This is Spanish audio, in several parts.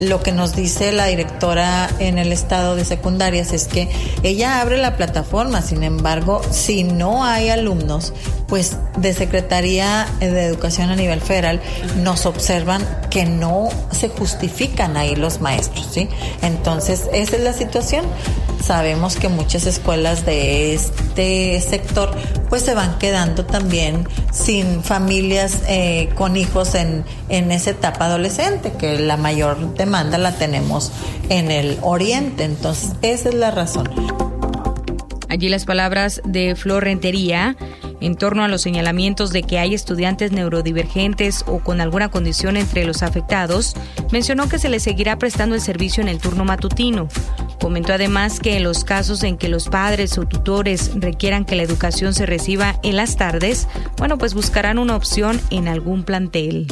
Lo que nos dice la directora en el estado de secundarias es que ella abre la plataforma, sin embargo, si no hay alumnos, pues de Secretaría de Educación a nivel federal nos observan que no se justifican ahí los maestros, ¿sí? Entonces, esa es la situación. Sabemos que muchas escuelas de este sector pues se van quedando también sin familias con hijos en esa etapa adolescente, que la mayor demanda la tenemos en el oriente. Entonces, esa es la razón. Allí las palabras de Flor Rentería en torno a los señalamientos de que hay estudiantes neurodivergentes o con alguna condición entre los afectados. Mencionó que se les seguirá prestando el servicio en el turno matutino. Comentó además que en los casos en que los padres o tutores requieran que la educación se reciba en las tardes, pues buscarán una opción en algún plantel.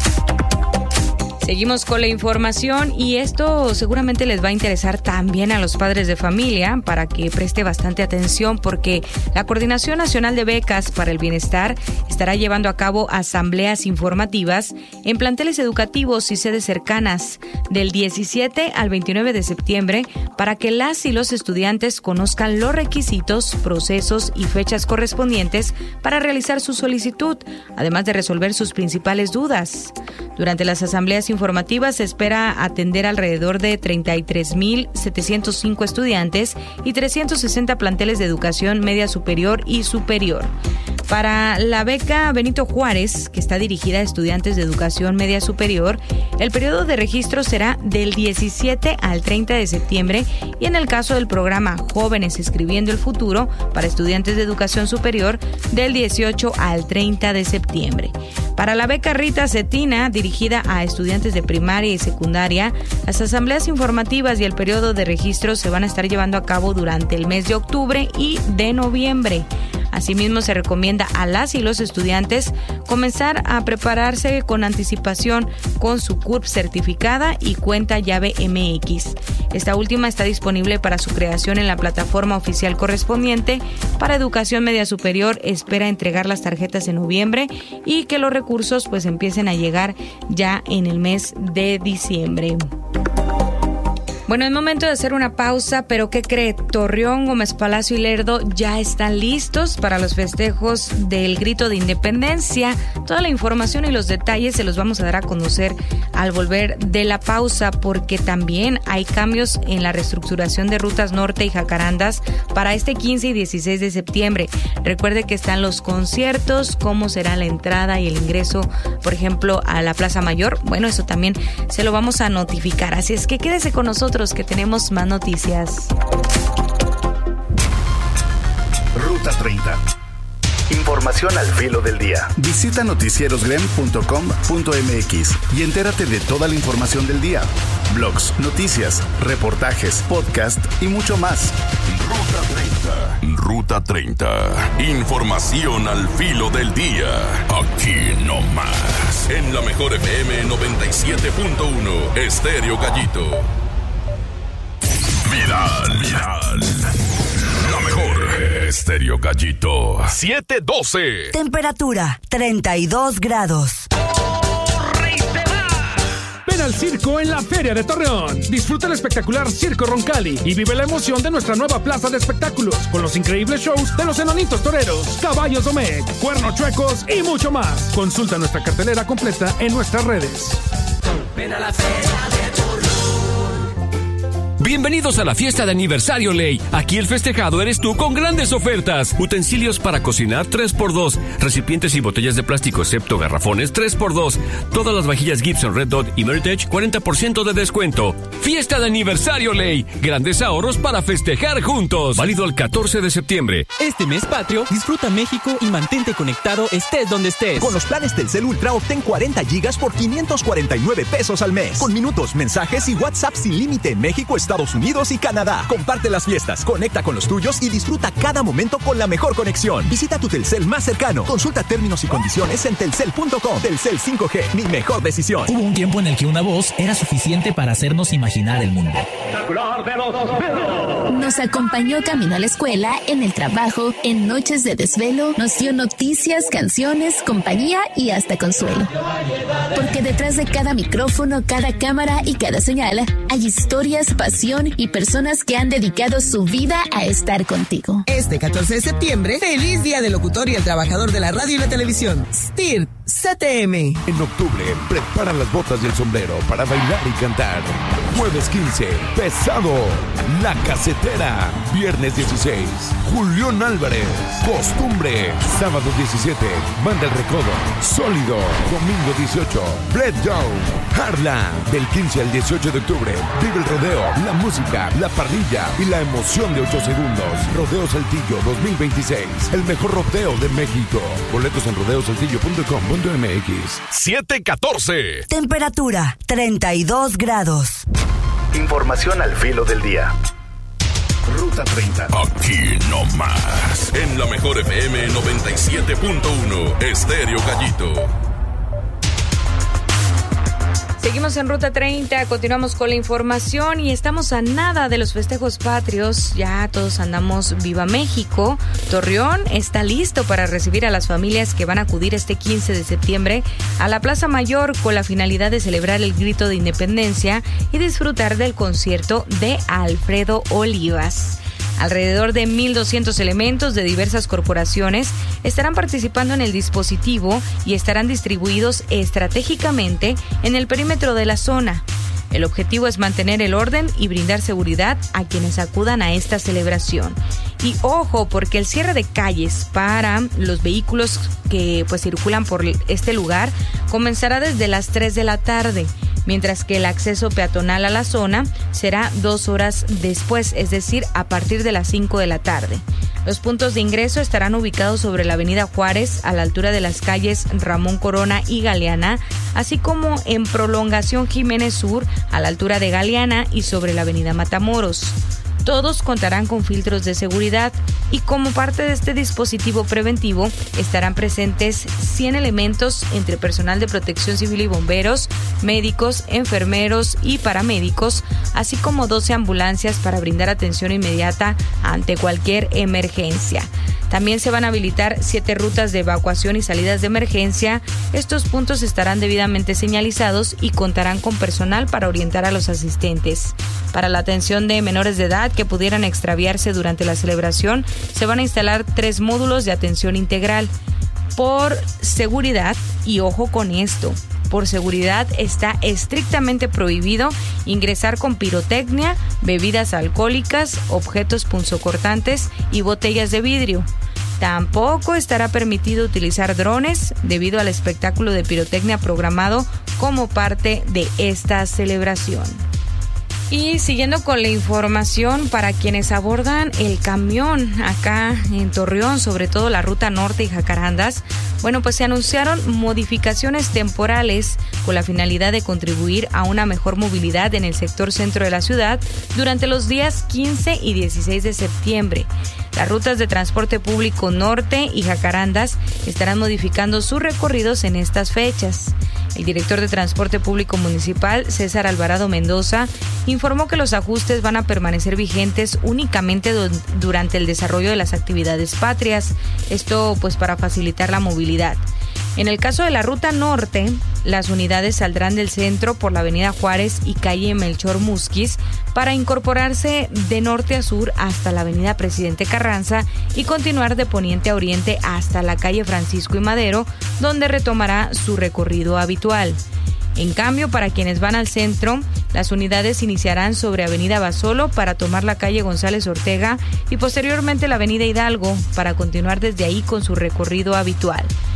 Seguimos con la información y esto seguramente les va a interesar también a los padres de familia para que preste bastante atención, porque la Coordinación Nacional de Becas para el Bienestar estará llevando a cabo asambleas informativas en planteles educativos y sedes cercanas del 17 al 29 de septiembre para que las y los estudiantes conozcan los requisitos, procesos y fechas correspondientes para realizar su solicitud, además de resolver sus principales dudas. Durante las asambleas informativas se espera atender alrededor de 33,705 estudiantes y 360 planteles de educación media superior y superior. Para la beca Benito Juárez, que está dirigida a estudiantes de educación media superior, el periodo de registro será del 17 al 30 de septiembre y en el caso del programa Jóvenes Escribiendo el Futuro para estudiantes de educación superior, del 18 al 30 de septiembre. Para la beca Rita Cetina, dirigida a estudiantes de primaria y secundaria, las asambleas informativas y el periodo de registro se van a estar llevando a cabo durante el mes de octubre y de noviembre. Asimismo, se recomienda a las y los estudiantes comenzar a prepararse con anticipación con su CURP certificada y cuenta llave MX. Esta última está disponible para su creación en la plataforma oficial correspondiente. Para educación media superior, espera entregar las tarjetas en noviembre y que los recursos empiecen a llegar ya en el mes de diciembre. Es momento de hacer una pausa, pero ¿qué cree? Torreón, Gómez Palacio y Lerdo ya están listos para los festejos del Grito de Independencia. Toda la información y los detalles se los vamos a dar a conocer al volver de la pausa, porque también hay cambios en la reestructuración de Rutas Norte y Jacarandas para este 15 y 16 de septiembre. Recuerde que están los conciertos, cómo será la entrada y el ingreso, por ejemplo, a la Plaza Mayor. Eso también se lo vamos a notificar. Así es que quédese con nosotros, que tenemos más noticias. Ruta 30. Información al filo del día. Visita noticierosgrem.com.mx y entérate de toda la información del día. Blogs, noticias, reportajes, podcast y mucho más. Ruta 30. Información al filo del día. Aquí no más. En la mejor FM 97.1 Estéreo Gallito. Viral. La mejor. Estéreo Gallito. 7:12. Temperatura 32 grados. Ven al circo en la Feria de Torreón. Disfruta el espectacular Circo Roncalli y vive la emoción de nuestra nueva plaza de espectáculos con los increíbles shows de los enanitos toreros, caballos Domecq, cuernos chuecos y mucho más. Consulta nuestra cartelera completa en nuestras redes. Ven a la Feria de Torreón. Bienvenidos a la fiesta de aniversario Ley. Aquí el festejado eres tú con grandes ofertas. Utensilios para cocinar 3x2. Recipientes y botellas de plástico excepto garrafones 3x2. Todas las vajillas Gibson Red Dot y Meritage 40% de descuento. Fiesta de aniversario Ley. Grandes ahorros para festejar juntos. Válido el 14 de septiembre. Este mes patrio, disfruta México y mantente conectado estés donde estés. Con los planes Telcel Ultra obtén 40 gigas por $549 al mes. Con minutos, mensajes y WhatsApp sin límite en México, Estados Estados Unidos y Canadá. Comparte las fiestas, conecta con los tuyos y disfruta cada momento con la mejor conexión. Visita tu Telcel más cercano. Consulta términos y condiciones en telcel.com. Telcel 5G, mi mejor decisión. Hubo un tiempo en el que una voz era suficiente para hacernos imaginar el mundo. Nos acompañó camino a la escuela, en el trabajo, en noches de desvelo, nos dio noticias, canciones, compañía y hasta consuelo. Porque detrás de cada micrófono, cada cámara y cada señal, hay historias, pasión y personas que han dedicado su vida a estar contigo. Este 14 de septiembre, feliz Día del Locutor y el Trabajador de la Radio y la Televisión. STIRT CTM. En octubre, prepara las botas y el sombrero para bailar y cantar. Jueves 15, Pesado, La Casetera. Viernes 16, Julián Álvarez, Costumbre. Sábado 17, Banda El Recodo, Sólido. Domingo 18, Brett Young, Harlan. Del 15 al 18 de octubre, vive el rodeo, la música, la parrilla y la emoción de 8 segundos. Rodeo Saltillo 2026, el mejor rodeo de México. Boletos en rodeosaltillo.com.mx. 7:14. Temperatura 32 grados. Información al filo del día. Ruta 30. Aquí no más. En la mejor FM 97.1, Estéreo Gallito. Seguimos en Ruta 30, continuamos con la información y estamos a nada de los festejos patrios. Ya todos andamos Viva México. Torreón está listo para recibir a las familias que van a acudir este 15 de septiembre a la Plaza Mayor con la finalidad de celebrar el grito de independencia y disfrutar del concierto de Alfredo Olivas. Alrededor de 1,200 elementos de diversas corporaciones estarán participando en el dispositivo y estarán distribuidos estratégicamente en el perímetro de la zona. El objetivo es mantener el orden y brindar seguridad a quienes acudan a esta celebración. Y ojo, porque el cierre de calles para los vehículos que circulan por este lugar comenzará desde las 3 de la tarde, mientras que el acceso peatonal a la zona será 2 horas después, es decir, a partir de las 5 de la tarde. Los puntos de ingreso estarán ubicados sobre la avenida Juárez, a la altura de las calles Ramón Corona y Galeana, así como en Prolongación Jiménez Sur, a la altura de Galeana y sobre la avenida Matamoros. Todos contarán con filtros de seguridad y como parte de este dispositivo preventivo estarán presentes 100 elementos entre personal de protección civil y bomberos, médicos, enfermeros y paramédicos, así como 12 ambulancias para brindar atención inmediata ante cualquier emergencia. También se van a habilitar 7 rutas de evacuación y salidas de emergencia. Estos puntos estarán debidamente señalizados y contarán con personal para orientar a los asistentes. Para la atención de menores de edad que pudieran extraviarse durante la celebración, se van a instalar 3 módulos de atención integral. Por seguridad, y ojo con esto, por seguridad está estrictamente prohibido ingresar con pirotecnia, bebidas alcohólicas, objetos punzocortantes y botellas de vidrio. Tampoco estará permitido utilizar drones debido al espectáculo de pirotecnia programado como parte de esta celebración. Y siguiendo con la información, para quienes abordan el camión acá en Torreón, sobre todo la ruta norte y Jacarandas, se anunciaron modificaciones temporales con la finalidad de contribuir a una mejor movilidad en el sector centro de la ciudad durante los días 15 y 16 de septiembre. Las rutas de transporte público norte y Jacarandas estarán modificando sus recorridos en estas fechas. El director de Transporte Público Municipal, César Alvarado Mendoza, informó que los ajustes van a permanecer vigentes únicamente durante el desarrollo de las actividades patrias, esto para facilitar la movilidad. En el caso de la ruta norte, las unidades saldrán del centro por la avenida Juárez y calle Melchor Musquiz para incorporarse de norte a sur hasta la avenida Presidente Carranza y continuar de poniente a oriente hasta la calle Francisco y Madero, donde retomará su recorrido habitual. En cambio, para quienes van al centro, las unidades iniciarán sobre avenida Basolo para tomar la calle González Ortega y posteriormente la avenida Hidalgo para continuar desde ahí con su recorrido habitual.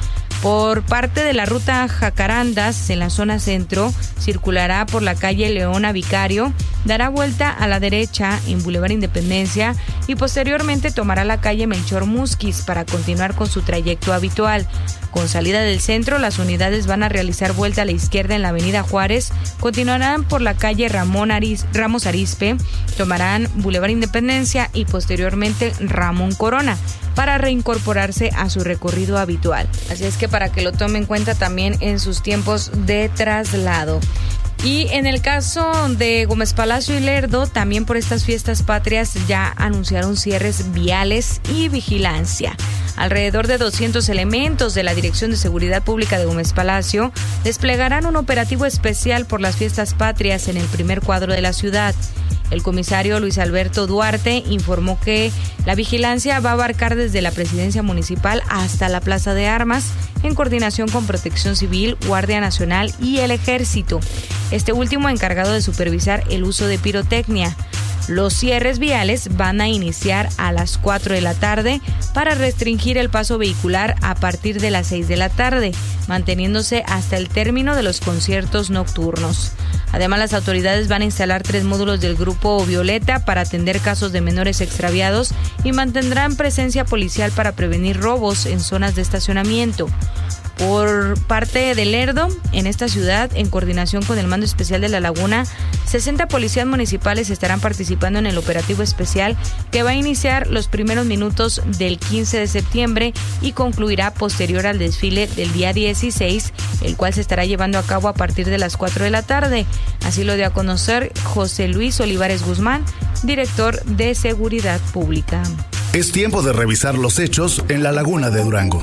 Por parte de la ruta Jacarandas, en la zona centro, circulará por la calle Leona Vicario, dará vuelta a la derecha en Boulevard Independencia y posteriormente tomará la calle Melchor Musquiz para continuar con su trayecto habitual. Con salida del centro, las unidades van a realizar vuelta a la izquierda en la avenida Juárez, continuarán por la calle Ramos Arizpe, tomarán Boulevard Independencia y posteriormente Ramón Corona para reincorporarse a su recorrido habitual. Así es que para que lo tome en cuenta también en sus tiempos de traslado. Y en el caso de Gómez Palacio y Lerdo, también por estas fiestas patrias ya anunciaron cierres viales y vigilancia. Alrededor de 200 elementos de la Dirección de Seguridad Pública de Gómez Palacio desplegarán un operativo especial por las fiestas patrias en el primer cuadro de la ciudad. El comisario Luis Alberto Duarte informó que la vigilancia va a abarcar desde la Presidencia Municipal hasta la Plaza de Armas, en coordinación con Protección Civil, Guardia Nacional y el Ejército. Este último encargado de supervisar el uso de pirotecnia. Los cierres viales van a iniciar a las 4 de la tarde para restringir el paso vehicular a partir de las 6 de la tarde, manteniéndose hasta el término de los conciertos nocturnos. Además, las autoridades van a instalar 3 módulos del Grupo Violeta para atender casos de menores extraviados y mantendrán presencia policial para prevenir robos en zonas de estacionamiento. Por parte de Lerdo, en esta ciudad, en coordinación con el Mando Especial de La Laguna, 60 policías municipales estarán participando en el operativo especial que va a iniciar los primeros minutos del 15 de septiembre y concluirá posterior al desfile del día 16, el cual se estará llevando a cabo a partir de las 4 de la tarde. Así lo dio a conocer José Luis Olivares Guzmán, director de Seguridad Pública. Es tiempo de revisar los hechos en la Laguna de Durango.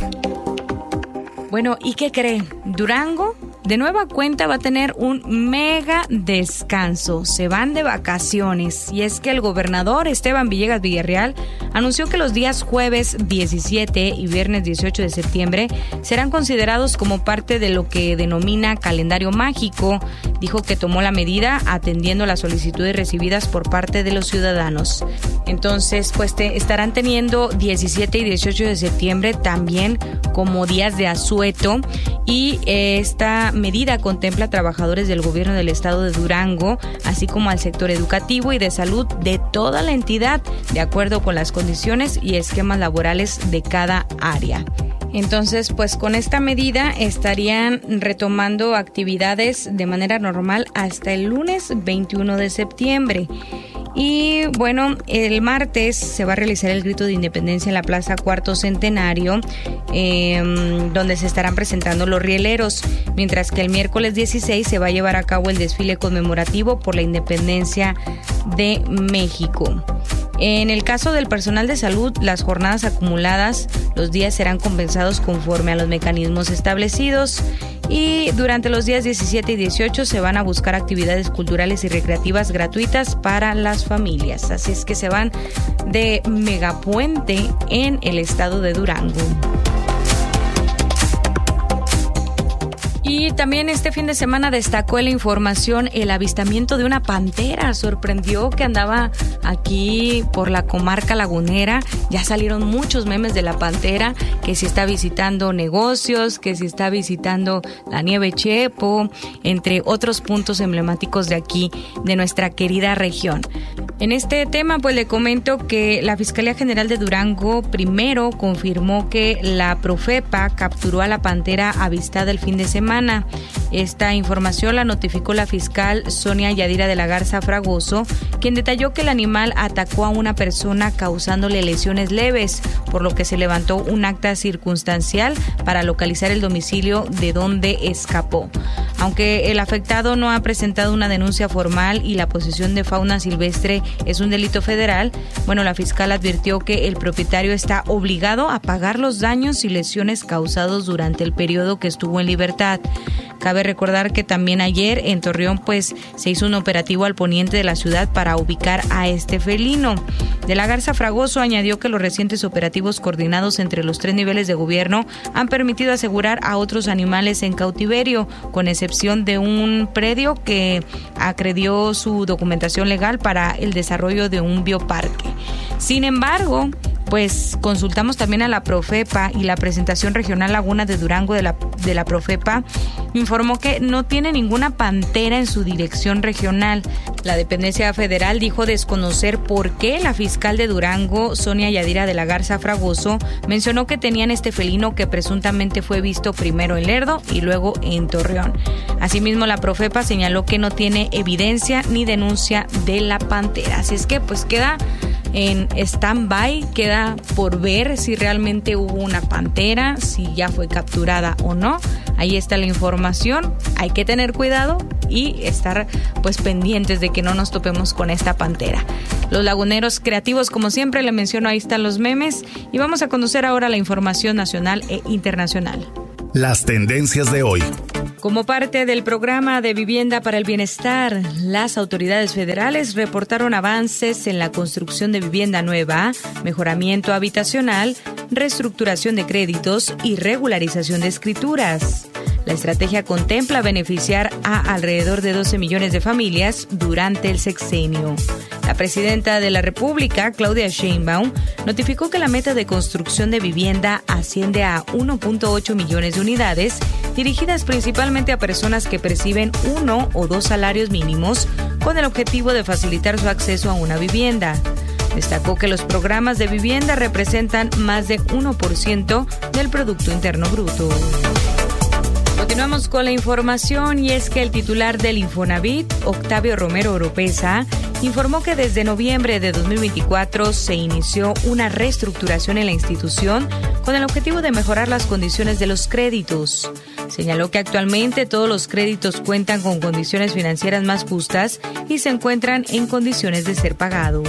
Bueno, ¿y qué cree? Durango, de nueva cuenta, va a tener un mega descanso. Se van de vacaciones. Y es que el gobernador Esteban Villegas Villarreal anunció que los días jueves 17 y viernes 18 de septiembre serán considerados como parte de lo que denomina calendario mágico. Dijo que tomó la medida atendiendo las solicitudes recibidas por parte de los ciudadanos. Entonces, pues estarán teniendo 17 y 18 de septiembre también como días de asueto, y esta medida contempla a trabajadores del gobierno del estado de Durango, así como al sector educativo y de salud de toda la entidad, de acuerdo con las condiciones y esquemas laborales de cada área. Entonces, pues con esta medida estarían retomando actividades de manera normal hasta el lunes 21 de septiembre. Y bueno, el martes se va a realizar el grito de independencia en la Plaza Cuarto Centenario, donde se estarán presentando los rieleros, mientras que el miércoles 16 se va a llevar a cabo el desfile conmemorativo por la independencia de México. En el caso del personal de salud, las jornadas acumuladas, los días serán compensados conforme a los mecanismos establecidos. Y durante los días 17 y 18 se van a buscar actividades culturales y recreativas gratuitas para las familias. Así es que se van de megapuente en el estado de Durango. Y también este fin de semana destacó en la información el avistamiento de una pantera. Sorprendió que andaba aquí por la comarca lagunera. Ya salieron muchos memes de la pantera, que si está visitando negocios, que si está visitando la Nieve Chepo, entre otros puntos emblemáticos de aquí, de nuestra querida región. En este tema, pues le comento que la Fiscalía General de Durango primero confirmó que la Profepa capturó a la pantera avistada el fin de semana. Esta información la notificó la fiscal Sonia Yadira de la Garza Fragoso, quien detalló que el animal atacó a una persona causándole lesiones leves, por lo que se levantó un acta circunstancial para localizar el domicilio de donde escapó. Aunque el afectado no ha presentado una denuncia formal y la posesión de fauna silvestre es un delito federal, bueno, la fiscal advirtió que el propietario está obligado a pagar los daños y lesiones causados durante el periodo que estuvo en libertad. Cabe recordar que también ayer en Torreón pues se hizo un operativo al poniente de la ciudad para ubicar a este felino. De la Garza Fragoso añadió que los recientes operativos coordinados entre los 3 niveles de gobierno han permitido asegurar a otros animales en cautiverio, con excepción de un predio que acreditó su documentación legal para el desarrollo de un bioparque. Sin embargo, pues consultamos también a la Profepa, y la presentación regional Laguna de Durango de la Profepa informó que no tiene ninguna pantera en su dirección regional. La dependencia federal dijo desconocer por qué la fiscal de Durango, Sonia Yadira de la Garza Fragoso, mencionó que tenían este felino que presuntamente fue visto primero en Lerdo y luego en Torreón. Asimismo, la Profepa señaló que no tiene evidencia ni denuncia de la pantera. Así es que pues queda en stand-by, queda por ver si realmente hubo una pantera, si ya fue capturada o no. Ahí está la información, hay que tener cuidado y estar pues pendientes de que no nos topemos con esta pantera. Los laguneros creativos, como siempre le menciono, ahí están los memes, y vamos a conocer ahora la información nacional e internacional. Las tendencias de hoy. Como parte del programa de Vivienda para el Bienestar, las autoridades federales reportaron avances en la construcción de vivienda nueva, mejoramiento habitacional, reestructuración de créditos y regularización de escrituras. La estrategia contempla beneficiar a alrededor de 12 millones de familias durante el sexenio. La presidenta de la República, Claudia Sheinbaum, notificó que la meta de construcción de vivienda asciende a 1.8 millones de unidades, dirigidas principalmente a personas que perciben 1 o 2 salarios mínimos, con el objetivo de facilitar su acceso a una vivienda. Destacó que los programas de vivienda representan más de 1% del Producto Interno Bruto. Continuamos con la información, y es que el titular del Infonavit, Octavio Romero Oropesa, informó que desde noviembre de 2024 se inició una reestructuración en la institución con el objetivo de mejorar las condiciones de los créditos. Señaló que actualmente todos los créditos cuentan con condiciones financieras más justas y se encuentran en condiciones de ser pagados.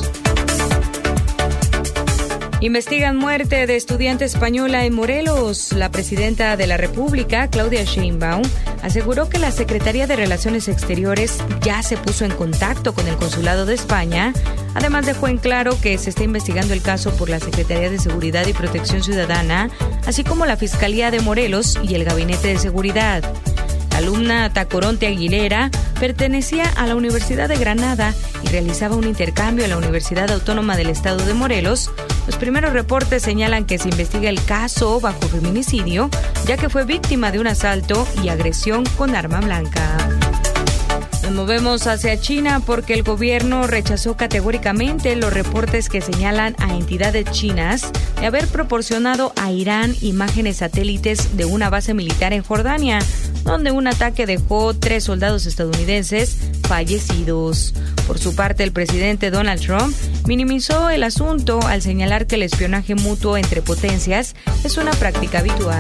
Investigan muerte de estudiante española en Morelos. La presidenta de la República, Claudia Sheinbaum, aseguró que la Secretaría de Relaciones Exteriores ya se puso en contacto con el Consulado de España. Además, dejó en claro que se está investigando el caso por la Secretaría de Seguridad y Protección Ciudadana, así como la Fiscalía de Morelos y el Gabinete de Seguridad. La alumna Tacoronte Aguilera pertenecía a la Universidad de Granada y realizaba un intercambio en la Universidad Autónoma del Estado de Morelos. Los primeros reportes señalan que se investiga el caso bajo feminicidio, ya que fue víctima de un asalto y agresión con arma blanca. Nos movemos hacia China porque el gobierno rechazó categóricamente los reportes que señalan a entidades chinas de haber proporcionado a Irán imágenes satélites de una base militar en Jordania, donde un ataque dejó 3 soldados estadounidenses fallecidos. Por su parte, el presidente Donald Trump minimizó el asunto al señalar que el espionaje mutuo entre potencias es una práctica habitual.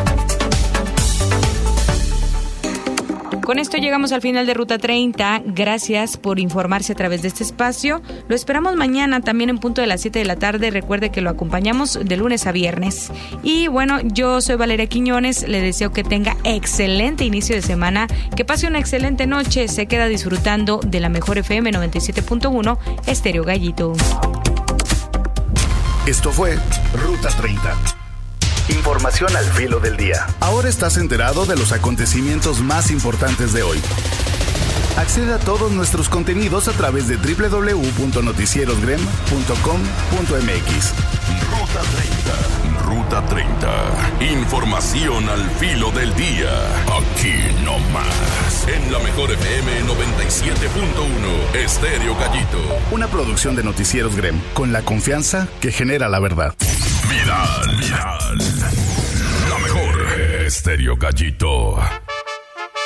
Con esto llegamos al final de Ruta 30. Gracias por informarse a través de este espacio. Lo esperamos mañana también en punto de las 7 de la tarde. Recuerde que lo acompañamos de lunes a viernes. Y bueno, yo soy Valeria Quiñones. Le deseo que tenga excelente inicio de semana, que pase una excelente noche. Se queda disfrutando de la mejor FM 97.1 Estéreo Gallito. Esto fue Ruta 30. Información al filo del día. Ahora estás enterado de los acontecimientos más importantes de hoy. Accede a todos nuestros contenidos a través de www.noticierosgrem.com.mx. Ruta 30. Información al filo del día. Aquí no más. En la mejor FM 97.1 Estéreo Gallito. Una producción de Noticieros Grem, con la confianza que genera la verdad. Viral. La mejor. Estéreo Gallito.